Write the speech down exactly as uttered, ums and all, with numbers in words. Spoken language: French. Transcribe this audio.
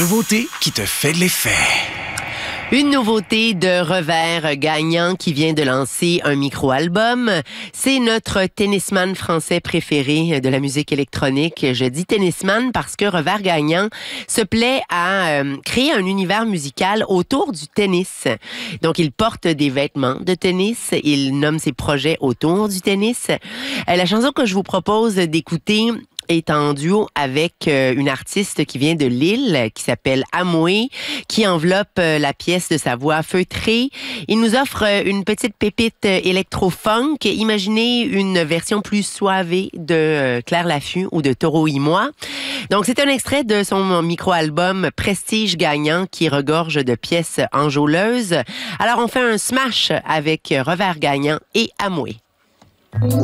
nouveauté qui te fait de l'effet. Une nouveauté de Revers Gagnant qui vient de lancer un micro-album. C'est notre tennisman français préféré de la musique électronique. Je dis tennisman parce que Revers Gagnant se plaît à euh, créer un univers musical autour du tennis. Donc, il porte des vêtements de tennis. Il nomme ses projets autour du tennis. Euh, la chanson que je vous propose d'écouter est en duo avec euh, une artiste qui vient de Lille, qui s'appelle Amoué, qui enveloppe euh, la pièce de sa voix feutrée. Il nous offre euh, une petite pépite euh, électro-funk. Imaginez une version plus soivée de euh, Claire Laffut ou de Toro y Moi. Donc, c'est un extrait de son micro-album Prestige Gagnant qui regorge de pièces enjôleuses. Alors, on fait un smash avec Revers Gagnant et Amoué.